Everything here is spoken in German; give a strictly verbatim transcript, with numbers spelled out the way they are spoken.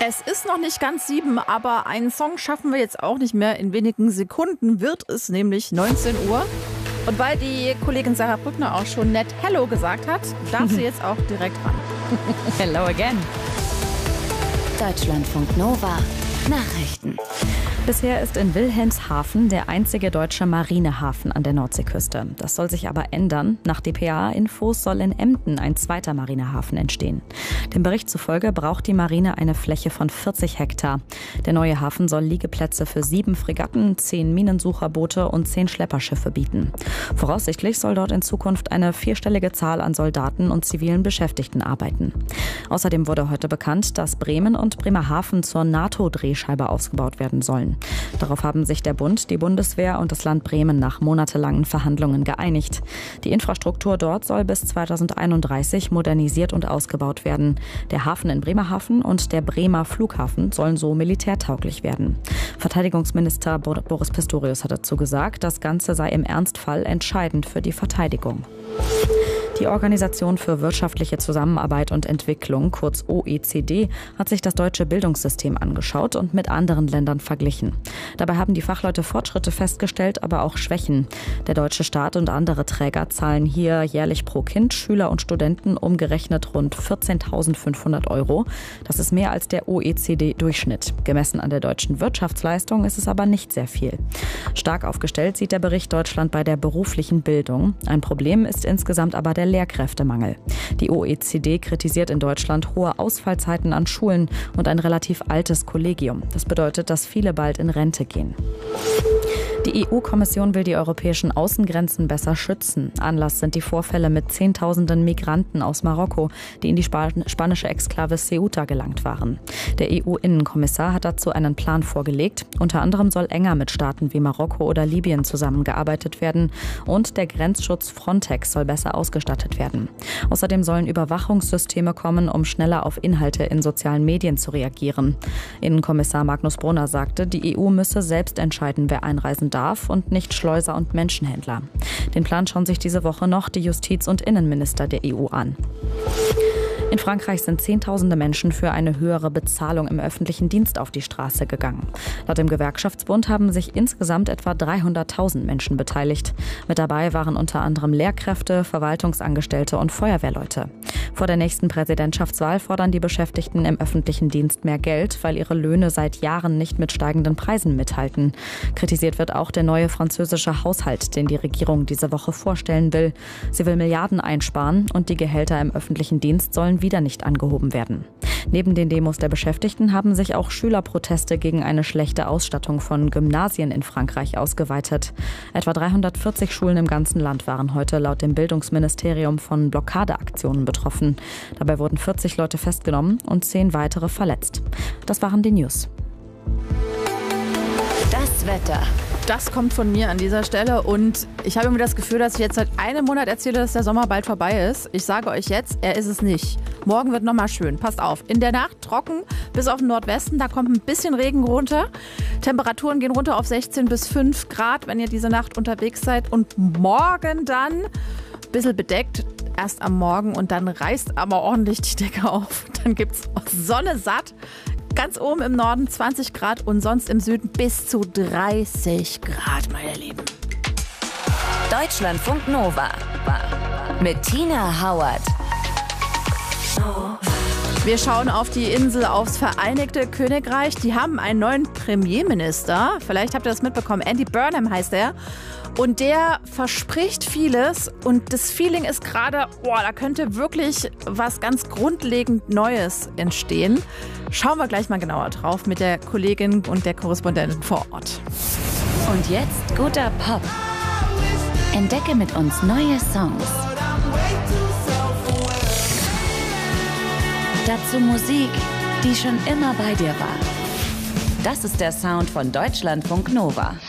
Es ist noch nicht ganz sieben, aber einen Song schaffen wir jetzt auch nicht mehr. In wenigen Sekunden wird es nämlich neunzehn Uhr. Und weil die Kollegin Sarah Brückner auch schon nett Hello gesagt hat, darf sie jetzt auch direkt ran. Hello again. Deutschlandfunk Nova Nachrichten. Bisher ist in Wilhelmshaven der einzige deutsche Marinehafen an der Nordseeküste. Das soll sich aber ändern. Nach D P A-Infos soll in Emden ein zweiter Marinehafen entstehen. Dem Bericht zufolge braucht die Marine eine Fläche von vierzig Hektar. Der neue Hafen soll Liegeplätze für sieben Fregatten, zehn Minensucherboote und zehn Schlepperschiffe bieten. Voraussichtlich soll dort in Zukunft eine vierstellige Zahl an Soldaten und zivilen Beschäftigten arbeiten. Außerdem wurde heute bekannt, dass Bremen und Bremerhaven zur NATO-Drehscheibe ausgebaut werden sollen. Darauf haben sich der Bund, die Bundeswehr und das Land Bremen nach monatelangen Verhandlungen geeinigt. Die Infrastruktur dort soll bis zweitausendeinunddreißig modernisiert und ausgebaut werden. Der Hafen in Bremerhaven und der Bremer Flughafen sollen so militärtauglich werden. Verteidigungsminister Boris Pistorius hat dazu gesagt, das Ganze sei im Ernstfall entscheidend für die Verteidigung. Die Organisation für wirtschaftliche Zusammenarbeit und Entwicklung, kurz O E C D, hat sich das deutsche Bildungssystem angeschaut und mit anderen Ländern verglichen. Dabei haben die Fachleute Fortschritte festgestellt, aber auch Schwächen. Der deutsche Staat und andere Träger zahlen hier jährlich pro Kind, Schüler und Studenten umgerechnet rund vierzehntausendfünfhundert Euro. Das ist mehr als der O E C D-Durchschnitt. Gemessen an der deutschen Wirtschaftsleistung ist es aber nicht sehr viel. Stark aufgestellt sieht der Bericht Deutschland bei der beruflichen Bildung. Ein Problem ist insgesamt aber der Lehrkräftemangel. Die O E C D kritisiert in Deutschland hohe Ausfallzeiten an Schulen und ein relativ altes Kollegium. Das bedeutet, dass viele bald in Rente gehen. Die E U-Kommission will die europäischen Außengrenzen besser schützen. Anlass sind die Vorfälle mit Zehntausenden Migranten aus Marokko, die in die Span- spanische Exklave Ceuta gelangt waren. Der E U-Innenkommissar hat dazu einen Plan vorgelegt. Unter anderem soll enger mit Staaten wie Marokko oder Libyen zusammengearbeitet werden und der Grenzschutz Frontex soll besser ausgestattet werden. Außerdem sollen Überwachungssysteme kommen, um schneller auf Inhalte in sozialen Medien zu reagieren. Innenkommissar Magnus Brunner sagte, die E U müsse selbst entscheiden, wer einreisen darf und nicht Schleuser und Menschenhändler. Den Plan schauen sich diese Woche noch die Justiz- und Innenminister der E U an. In Frankreich sind Zehntausende Menschen für eine höhere Bezahlung im öffentlichen Dienst auf die Straße gegangen. Laut dem Gewerkschaftsbund haben sich insgesamt etwa dreihunderttausend Menschen beteiligt. Mit dabei waren unter anderem Lehrkräfte, Verwaltungsangestellte und Feuerwehrleute. Vor der nächsten Präsidentschaftswahl fordern die Beschäftigten im öffentlichen Dienst mehr Geld, weil ihre Löhne seit Jahren nicht mit steigenden Preisen mithalten. Kritisiert wird auch der neue französische Haushalt, den die Regierung diese Woche vorstellen will. Sie will Milliarden einsparen und die Gehälter im öffentlichen Dienst sollen wieder nicht angehoben werden. Neben den Demos der Beschäftigten haben sich auch Schülerproteste gegen eine schlechte Ausstattung von Gymnasien in Frankreich ausgeweitet. Etwa dreihundertvierzig Schulen im ganzen Land waren heute laut dem Bildungsministerium von Blockadeaktionen betroffen. Dabei wurden vierzig Leute festgenommen und zehn weitere verletzt. Das waren die News. Das Wetter. Das kommt von mir an dieser Stelle und ich habe mir das Gefühl, dass ich jetzt seit einem Monat erzähle, dass der Sommer bald vorbei ist. Ich sage euch jetzt, er ist es nicht. Morgen wird nochmal schön. Passt auf. In der Nacht trocken bis auf den Nordwesten. Da kommt ein bisschen Regen runter. Temperaturen gehen runter auf sechzehn bis fünf Grad, wenn ihr diese Nacht unterwegs seid. Und morgen dann ein bisschen bedeckt. Erst am Morgen und dann reißt aber ordentlich die Decke auf. Dann gibt's Sonne satt. Ganz oben im Norden zwanzig Grad und sonst im Süden bis zu dreißig Grad, meine Lieben. Deutschlandfunk Nova mit Tina Hauert. Wir schauen auf die Insel, aufs Vereinigte Königreich. Die haben einen neuen Premierminister. Vielleicht habt ihr das mitbekommen. Andy Burnham heißt er. Und der verspricht vieles. Und das Feeling ist gerade, boah, da könnte wirklich was ganz grundlegend Neues entstehen. Schauen wir gleich mal genauer drauf mit der Kollegin und der Korrespondentin vor Ort. Und jetzt guter Pop. Entdecke mit uns neue Songs. Dazu Musik, die schon immer bei dir war. Das ist der Sound von Deutschlandfunk Nova.